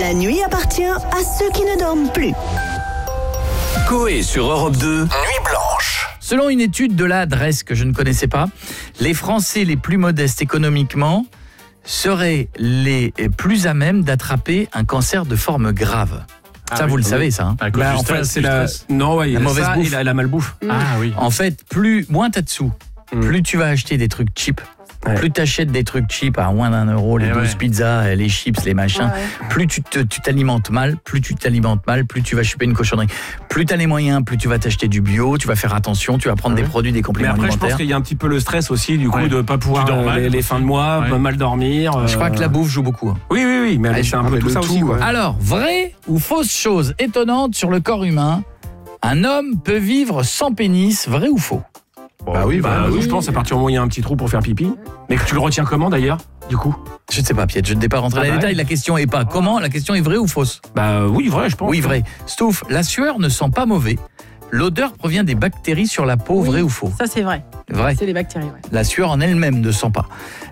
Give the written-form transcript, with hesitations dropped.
La nuit appartient à ceux qui ne dorment plus. Coé sur Europe 2, Nuit Blanche. Selon une étude de la adresse que je ne connaissais pas, les Français les plus modestes économiquement seraient les plus à même d'attraper un cancer de forme grave. Ça, vous le savez, ça. À cause du En fait, stress, c'est du la stress. non, ouais, il La a mauvaise ça, bouffe. il a la malbouffe. Ah oui. En fait, moins t'as de sous, plus tu vas acheter des trucs cheap. Ouais. Plus t'achètes des trucs cheap à moins d'1 euro, les Eh 12 ouais. pizzas, les chips, les machins, plus tu t'alimentes mal, plus tu vas choper une cochonnerie. Plus t'as les moyens, plus tu vas t'acheter du bio, tu vas faire attention, tu vas prendre des produits, des Mais compléments après, je pense alimentaires. qu'il y a un petit peu le stress aussi, du coup, Ouais. de pas pouvoir Tu dors mal, les fins de mois, Ouais. pas mal dormir. Je crois que la bouffe joue beaucoup. Oui, mais Ah, c'est un peu tout ça aussi, quoi. Alors, vraie ou fausse chose étonnante sur le corps humain, un homme peut vivre sans pénis, vrai ou faux? Bah oui, Je pense à partir du moment où il y a un petit trou pour faire pipi. Mais que tu le retiens comment d'ailleurs, du coup? Je ne sais pas, Piet, je ne vais pas rentrer dans les bah détails. La question est pas comment, la question est vraie ou fausse? Oui, vrai, je pense. Oui, vrai. Stouff, la sueur ne sent pas mauvais. L'odeur provient des bactéries sur la peau, Oui. vrai ou faux? Ça, c'est vrai. Vrai. C'est les bactéries, ouais. La sueur en elle-même ne sent pas.